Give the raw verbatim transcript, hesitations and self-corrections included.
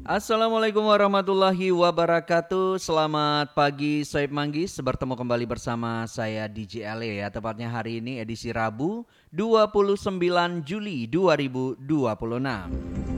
Assalamualaikum warahmatullahi wabarakatuh. Selamat pagi Soib Manggis. Bertemu kembali bersama saya D J Ale ya. Tepatnya hari ini edisi Rabu dua puluh sembilan Juli dua ribu dua puluh enam.